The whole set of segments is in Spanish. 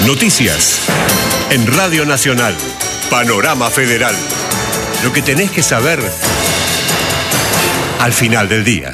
Noticias en Radio Nacional. Panorama Federal. Lo que tenés que saber al final del día.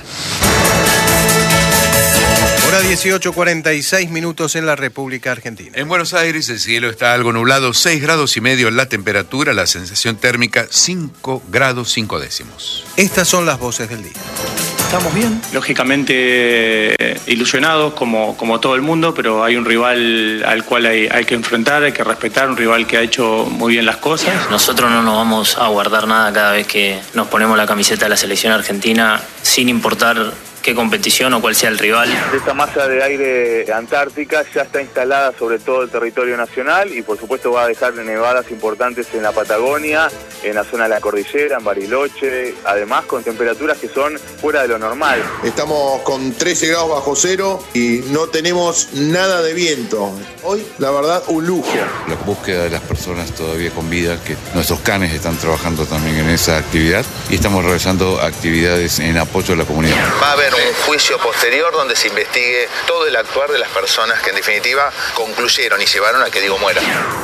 Hora 18:46 en la República Argentina. En Buenos Aires el cielo está algo nublado, 6 grados y medio la temperatura, la sensación térmica 5 grados 5 décimos. Estas son las voces del día. Estamos bien, lógicamente ilusionados como todo el mundo, pero hay un rival al cual hay que enfrentar, hay que respetar, un rival que ha hecho muy bien las cosas. Nosotros no nos vamos a guardar nada cada vez que nos ponemos la camiseta de la selección argentina, sin importar qué competición o cuál sea el rival. Esta masa de aire antártica ya está instalada sobre todo el territorio nacional y por supuesto va a dejar nevadas importantes en la Patagonia, en la zona de la cordillera, en Bariloche, además con temperaturas que son fuera de lo normal. Estamos con 13 grados bajo cero y no tenemos nada de viento. Hoy, la verdad, un lujo. La búsqueda de las personas todavía con vida, que nuestros canes están trabajando también en esa actividad y estamos realizando actividades en apoyo a la comunidad. Va a haber un juicio posterior donde se investigue todo el actuar de las personas que en definitiva concluyeron y llevaron a que Diego muera.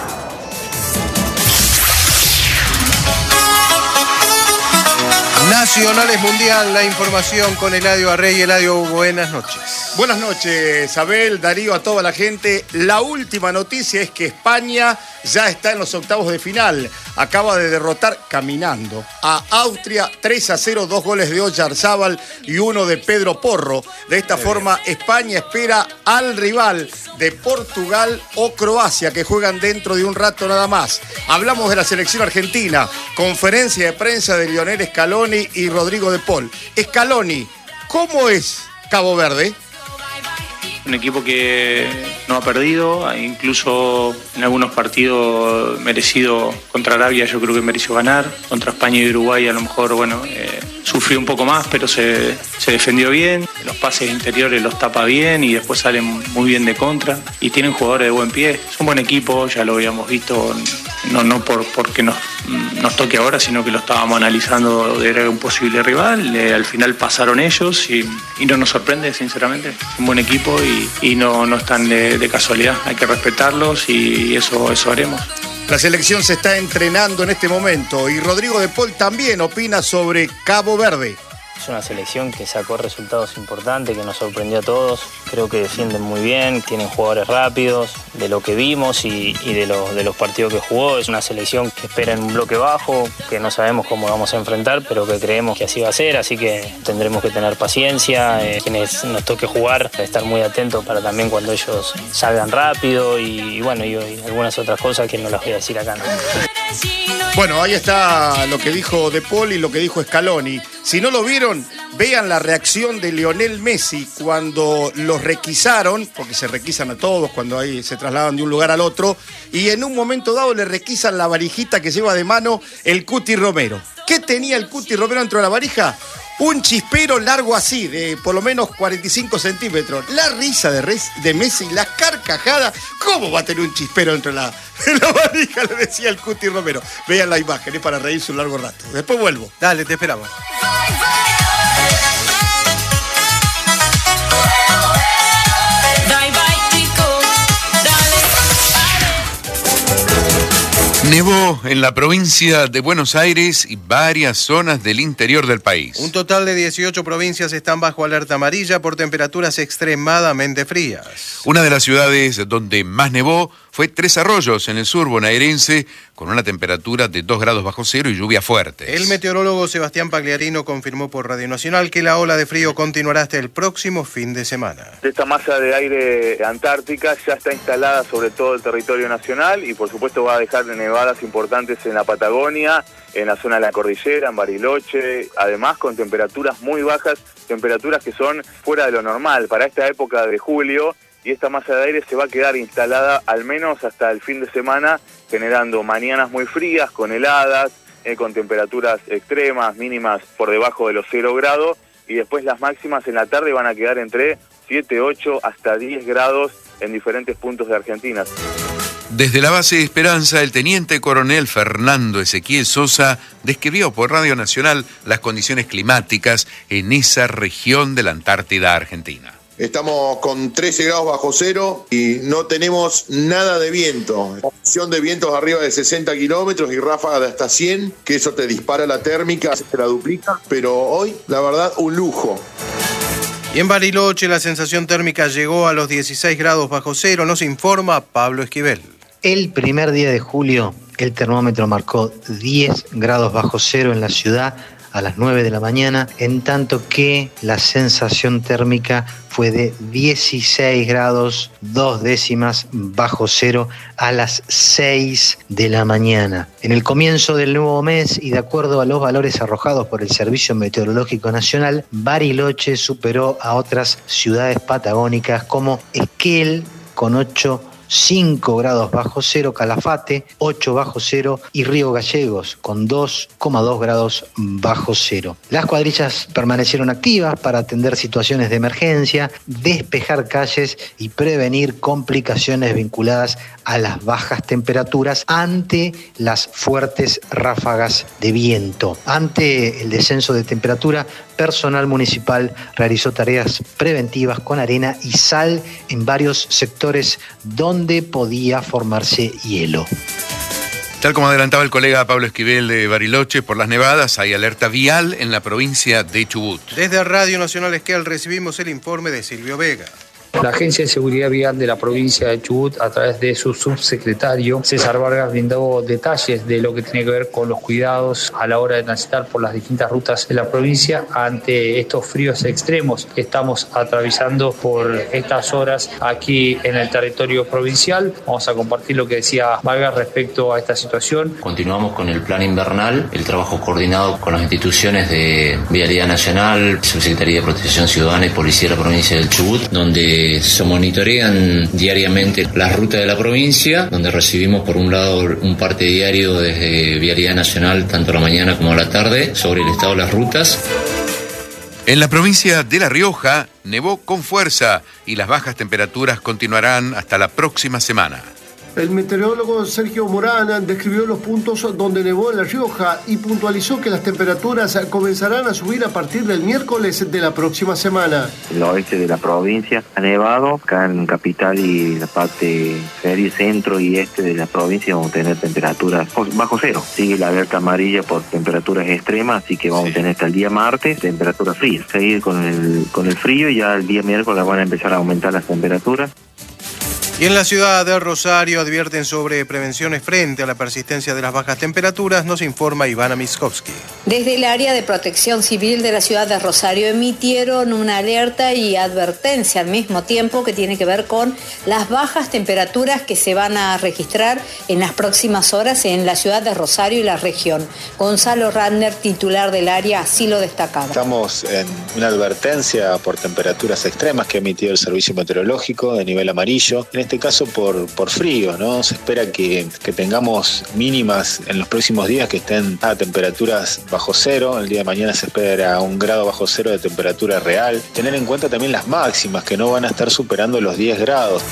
Nacionales Mundial, la información con Eladio Arrey. Eladio, buenas noches. Buenas noches, Abel, Darío, a toda la gente. La última noticia es que España ya está en los octavos de final. Acaba de derrotar caminando a Austria 3-0, 2 goles de Oyarzábal y 1 de Pedro Porro. De esta forma, España espera al rival de Portugal o Croacia, que juegan dentro de un rato nada más. Hablamos de la selección argentina. Conferencia de prensa de Lionel Scaloni y Rodrigo de Paul. Scaloni, ¿cómo es Cabo Verde? Un equipo que no ha perdido, incluso en algunos partidos merecido. Contra Arabia yo creo que mereció ganar, contra España y Uruguay a lo mejor, sufrió un poco más, pero se defendió bien, los pases interiores los tapa bien y después salen muy bien de contra y tienen jugadores de buen pie. Es un buen equipo, ya lo habíamos visto, no porque nos toque ahora, sino que lo estábamos analizando, era un posible rival, al final pasaron ellos y no nos sorprende, sinceramente. Es un buen equipo y no están de casualidad, hay que respetarlos y eso haremos. La selección se está entrenando en este momento y Rodrigo de Paul también opina sobre Cabo Verde. Es una selección que sacó resultados importantes, que nos sorprendió a todos. Creo que defienden muy bien, tienen jugadores rápidos, de lo que vimos y de los partidos que jugó. Es una selección que espera en un bloque bajo, que no sabemos cómo vamos a enfrentar, pero que creemos que así va a ser, así que tendremos que tener paciencia. Quienes nos toque jugar, estar muy atentos para también cuando ellos salgan rápido y algunas otras cosas que no las voy a decir acá, ¿no? Bueno, ahí está lo que dijo De Paul y lo que dijo Scaloni. Si no lo vieron, vean la reacción de Lionel Messi cuando los requisaron, porque se requisan a todos cuando ahí se trasladan de un lugar al otro, y en un momento dado le requisan la varijita que lleva de mano el Cuti Romero. ¿Qué tenía el Cuti Romero dentro de la varija? Un chispero largo así, de por lo menos 45 centímetros. La risa de Messi, la carcajada. ¿Cómo va a tener un chispero dentro de la varija? Le decía el Cuti Romero. Vean la imagen, es para reírse un largo rato. Después vuelvo. Dale, te esperamos. Nevó en la provincia de Buenos Aires y varias zonas del interior del país. Un total de 18 provincias están bajo alerta amarilla por temperaturas extremadamente frías. Una de las ciudades donde más nevó fue Tres Arroyos, en el sur bonaerense, con una temperatura de 2 grados bajo cero y lluvia fuerte. El meteorólogo Sebastián Pagliarino confirmó por Radio Nacional que la ola de frío continuará hasta el próximo fin de semana. Esta masa de aire antártica ya está instalada sobre todo el territorio nacional y por supuesto va a dejar nevadas importantes en la Patagonia, en la zona de la cordillera, en Bariloche, además con temperaturas muy bajas, temperaturas que son fuera de lo normal para esta época de julio. Y esta masa de aire se va a quedar instalada al menos hasta el fin de semana, generando mañanas muy frías, con heladas, con temperaturas extremas, mínimas por debajo de los 0 grados, y después las máximas en la tarde van a quedar entre 7, 8 hasta 10 grados en diferentes puntos de Argentina. Desde la base de Esperanza, el teniente coronel Fernando Ezequiel Sosa describió por Radio Nacional las condiciones climáticas en esa región de la Antártida Argentina. Estamos con 13 grados bajo cero y no tenemos nada de viento. Opción de vientos arriba de 60 kilómetros y ráfagas de hasta 100, que eso te dispara la térmica, se la duplica. Pero hoy, la verdad, un lujo. Y en Bariloche la sensación térmica llegó a los 16 grados bajo cero, nos informa Pablo Esquivel. El primer día de julio el termómetro marcó 10 grados bajo cero en la ciudad a las 9 de la mañana, en tanto que la sensación térmica fue de 16 grados 2 décimas bajo cero a las 6 de la mañana. En el comienzo del nuevo mes y de acuerdo a los valores arrojados por el Servicio Meteorológico Nacional, Bariloche superó a otras ciudades patagónicas como Esquel con 5 grados bajo cero, Calafate 8 bajo cero y Río Gallegos con 2,2 grados bajo cero. Las cuadrillas permanecieron activas para atender situaciones de emergencia, despejar calles y prevenir complicaciones vinculadas a las bajas temperaturas ante las fuertes ráfagas de viento. Ante el descenso de temperatura, personal municipal realizó tareas preventivas con arena y sal en varios sectores donde podía formarse hielo. Tal como adelantaba el colega Pablo Esquivel de Bariloche, por las nevadas hay alerta vial en la provincia de Chubut. Desde Radio Nacional Esquel recibimos el informe de Silvio Vega. La Agencia de Seguridad Vial de la provincia de Chubut, a través de su subsecretario César Vargas, brindó detalles de lo que tiene que ver con los cuidados a la hora de transitar por las distintas rutas de la provincia ante estos fríos extremos que estamos atravesando por estas horas aquí en el territorio provincial. Vamos a compartir lo que decía Vargas respecto a esta situación. Continuamos con el plan invernal, el trabajo coordinado con las instituciones de Vialidad Nacional, Subsecretaría de Protección Ciudadana y Policía de la provincia del Chubut, donde se monitorean diariamente las rutas de la provincia, donde recibimos por un lado un parte diario desde Vialidad Nacional, tanto a la mañana como a la tarde, sobre el estado de las rutas. En la provincia de La Rioja nevó con fuerza y las bajas temperaturas continuarán hasta la próxima semana. El meteorólogo Sergio Morán describió los puntos donde nevó en La Rioja y puntualizó que las temperaturas comenzarán a subir a partir del miércoles de la próxima semana. El oeste de la provincia ha nevado, acá en Capital y la parte centro y este de la provincia vamos a tener temperaturas bajo cero. Sigue la alerta amarilla por temperaturas extremas, así que vamos a tener hasta el día martes temperaturas frías. Seguir con el frío y ya el día miércoles van a empezar a aumentar las temperaturas. Y en la ciudad de Rosario advierten sobre prevenciones frente a la persistencia de las bajas temperaturas, nos informa Ivana Miskovsky. Desde el área de protección civil de la ciudad de Rosario emitieron una alerta y advertencia al mismo tiempo que tiene que ver con las bajas temperaturas que se van a registrar en las próximas horas en la ciudad de Rosario y la región. Gonzalo Radner, titular del área, así lo destacaba. Estamos en una advertencia por temperaturas extremas que ha emitido el Servicio Meteorológico de nivel amarillo. En este caso por frío, ¿no? Se espera que tengamos mínimas en los próximos días que estén a temperaturas bajo cero. El día de mañana se espera 1 grado bajo cero de temperatura real. Tener en cuenta también las máximas que no van a estar superando los 10 grados.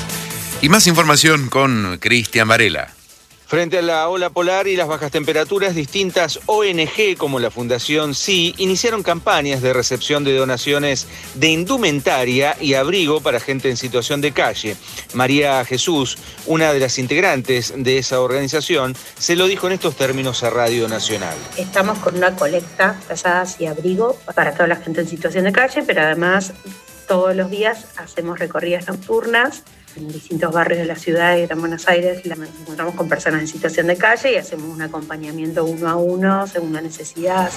Y más información con Cristian Varela. Frente a la ola polar y las bajas temperaturas, distintas ONG como la Fundación Sí iniciaron campañas de recepción de donaciones de indumentaria y abrigo para gente en situación de calle. María Jesús, una de las integrantes de esa organización, se lo dijo en estos términos a Radio Nacional. Estamos con una colecta, frazadas y abrigo para toda la gente en situación de calle, pero además todos los días hacemos recorridas nocturnas en distintos barrios de la ciudad de Gran Buenos Aires. Nos encontramos con personas en situación de calle y hacemos un acompañamiento 1 a 1 según la necesidad.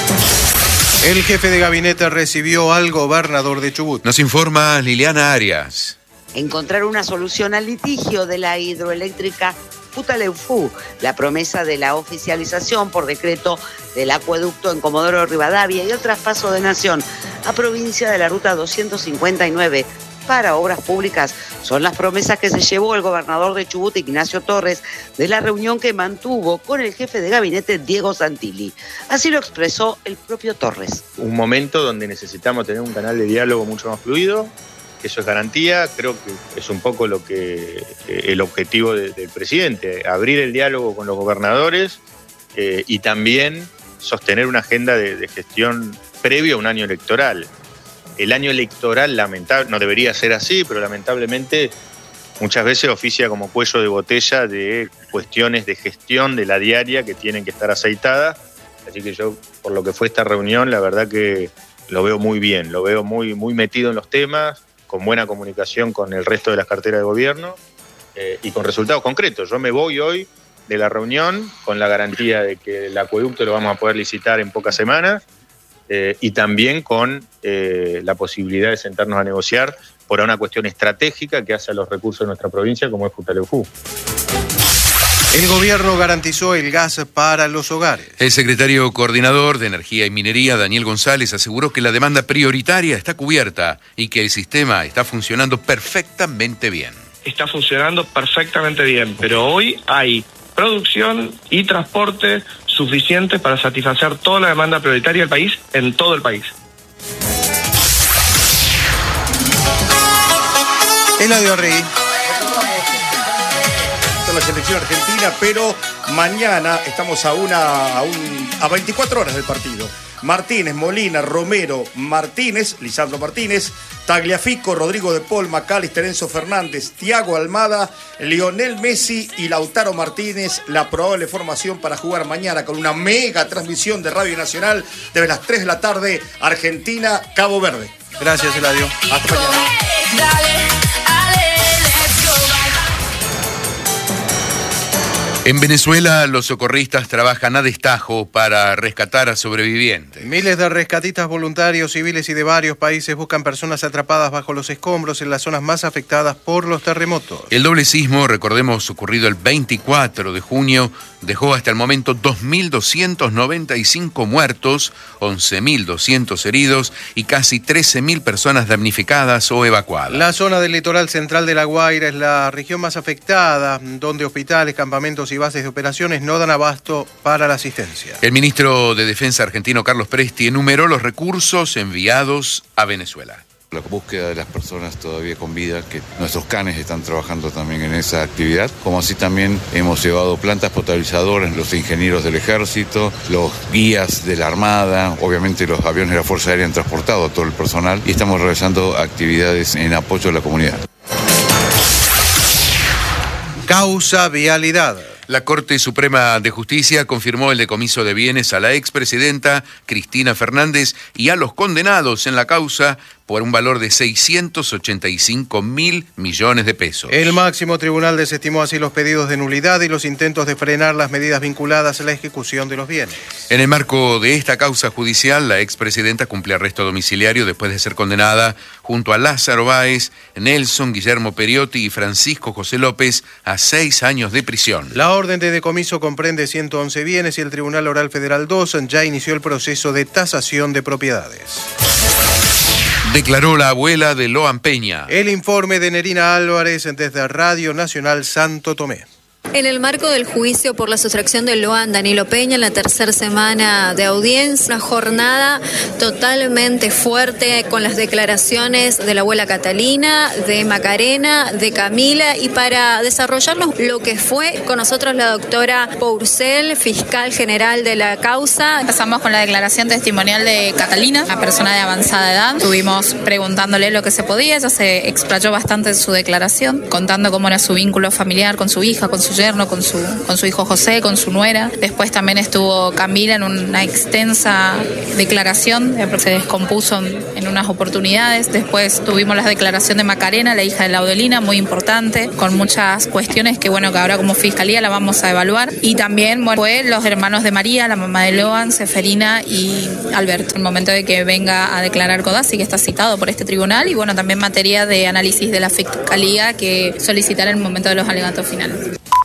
El jefe de gabinete recibió al gobernador de Chubut. Nos informa Liliana Arias. Encontrar una solución al litigio de la hidroeléctrica Futaleufú, la promesa de la oficialización por decreto del acueducto en Comodoro Rivadavia y el traspaso de Nación a provincia de la ruta 259 para obras públicas son las promesas que se llevó el gobernador de Chubut, Ignacio Torres, de la reunión que mantuvo con el jefe de gabinete, Diego Santilli. Así lo expresó el propio Torres. Un momento donde necesitamos tener un canal de diálogo mucho más fluido, eso es garantía, creo que es un poco lo que el objetivo del presidente, abrir el diálogo con los gobernadores y también sostener una agenda de gestión previa a un año electoral. el año electoral, lamentable, no debería ser así, pero lamentablemente muchas veces oficia como cuello de botella de cuestiones de gestión de la diaria que tienen que estar aceitadas. Así que yo, por lo que fue esta reunión, la verdad que lo veo muy bien, lo veo muy, muy metido en los temas, con buena comunicación con el resto de las carteras de gobierno y con resultados concretos. Yo me voy hoy de la reunión con la garantía de que el acueducto lo vamos a poder licitar en pocas semanas y también con la posibilidad de sentarnos a negociar por una cuestión estratégica que hace a los recursos de nuestra provincia, como es Futaleufú. El gobierno garantizó el gas para los hogares. El secretario coordinador de Energía y Minería, Daniel González, aseguró que la demanda prioritaria está cubierta y que el sistema está funcionando perfectamente bien. Está funcionando perfectamente bien, pero hoy hay producción y transporte suficientes para satisfacer toda la demanda prioritaria del país en todo el país. Eladio Rey. La selección argentina, pero mañana estamos a 24 horas del partido. Martínez, Molina, Romero, Martínez, Lisandro Martínez, Tagliafico, Rodrigo de Paul, McAllister, Enzo Fernández, Thiago Almada, Lionel Messi y Lautaro Martínez, la probable formación para jugar mañana con una mega transmisión de Radio Nacional desde las 3 de la tarde, Argentina, Cabo Verde. Gracias, Eladio. Hasta mañana. En Venezuela, los socorristas trabajan a destajo para rescatar a sobrevivientes. Miles de rescatistas voluntarios, civiles y de varios países buscan personas atrapadas bajo los escombros en las zonas más afectadas por los terremotos. El doble sismo, recordemos, ocurrido el 24 de junio, dejó hasta el momento 2.295 muertos, 11.200 heridos y casi 13.000 personas damnificadas o evacuadas. La zona del litoral central de La Guaira es la región más afectada, donde hospitales, campamentos y bases de operaciones no dan abasto para la asistencia. El ministro de Defensa argentino, Carlos Presti, enumeró los recursos enviados a Venezuela. La búsqueda de las personas todavía con vida, que nuestros canes están trabajando también en esa actividad, como así también hemos llevado plantas potabilizadoras, los ingenieros del ejército, los guías de la Armada, obviamente los aviones de la Fuerza Aérea han transportado a todo el personal y estamos realizando actividades en apoyo a la comunidad. Causa vialidad. La Corte Suprema de Justicia confirmó el decomiso de bienes a la expresidenta Cristina Fernández y a los condenados en la causa por un valor de 685.000 millones de pesos. El máximo tribunal desestimó así los pedidos de nulidad y los intentos de frenar las medidas vinculadas a la ejecución de los bienes. En el marco de esta causa judicial, la expresidenta cumple arresto domiciliario después de ser condenada junto a Lázaro Báez, Nelson Guillermo Periotti y Francisco José López a 6 años de prisión. La orden de decomiso comprende 111 bienes y el Tribunal Oral Federal 2 ya inició el proceso de tasación de propiedades. Declaró la abuela de Loan Peña. El informe de Nerina Álvarez desde Radio Nacional Santo Tomé. En el marco del juicio por la sustracción de Loan Danilo Peña en la tercera semana de audiencia, una jornada totalmente fuerte con las declaraciones de la abuela Catalina, de Macarena, de Camila, y para desarrollarnos lo que fue con nosotros la doctora Pourcel, fiscal general de la causa. Empezamos con la declaración testimonial de Catalina, una persona de avanzada edad. Estuvimos preguntándole lo que se podía, ella se explayó bastante en su declaración, contando cómo era su vínculo familiar con su hija, con su yerno, con su hijo José, con su nuera. Después también estuvo Camila en una extensa declaración, se descompuso en unas oportunidades. Después tuvimos la declaración de Macarena, la hija de Laudelina, muy importante, con muchas cuestiones que que ahora como fiscalía la vamos a evaluar. Y también fue los hermanos de María, la mamá de Loan, Seferina y Alberto. El momento de que venga a declarar Codazzi, que está citado por este tribunal, y también materia de análisis de la fiscalía que solicitará en el momento de los alegatos finales.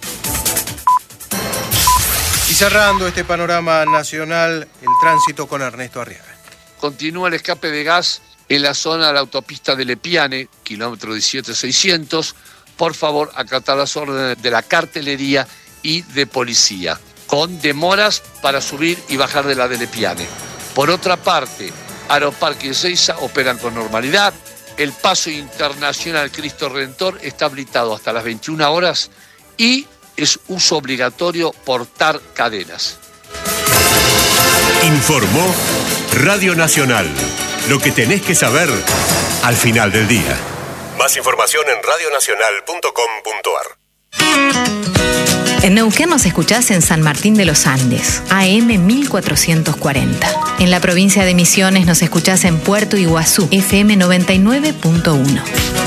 Y cerrando este panorama nacional, el tránsito con Ernesto Arriaga. Continúa el escape de gas en la zona de la autopista de Lepiane, kilómetro 17600. Por favor, acatar las órdenes de la cartelería y de policía, con demoras para subir y bajar de la de Lepiane. Por otra parte, Aeroparque y Ezeiza operan con normalidad. El paso internacional Cristo Redentor está habilitado hasta las 21 horas y es uso obligatorio portar cadenas. Informó Radio Nacional, Lo que tenés que saber al final del día. Más información en radionacional.com.ar. En Neuquén nos escuchás en San Martín de los Andes, AM 1440. En la provincia de Misiones nos escuchás en Puerto Iguazú, FM 99.1.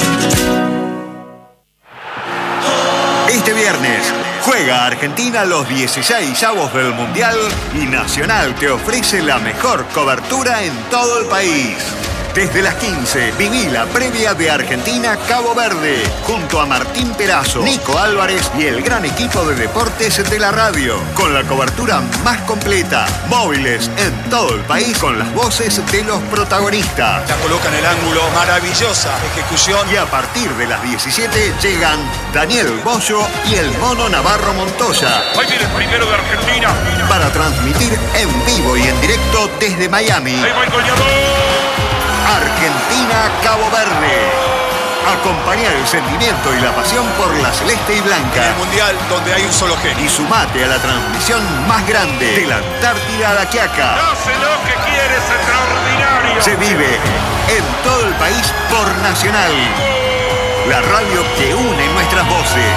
Este viernes juega Argentina los 16avos del Mundial y Nacional te ofrece la mejor cobertura en todo el país. Desde las 15, viví la previa de Argentina-Cabo Verde, junto a Martín Perazo, Nico Álvarez y el gran equipo de deportes de la radio, con la cobertura más completa, móviles en todo el país con las voces de los protagonistas. La coloca en el ángulo, maravillosa ejecución. Y a partir de las 17 llegan Daniel Bollo y el Mono Navarro Montoya. Ahí viene el primero de Argentina. Para transmitir en vivo y en directo desde Miami. Ahí va el goleador. Argentina-Cabo Verde. Acompañar el sentimiento y la pasión por la celeste y blanca. En el Mundial donde hay un solo genio. Y sumate a la transmisión más grande de la Antártida a la Quiaca. Hace lo que quiere, es extraordinario. Se vive en todo el país por Nacional. La radio que une nuestras voces.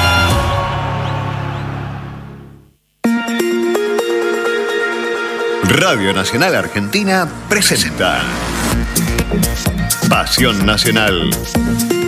Radio Nacional Argentina presenta Pasión Nacional.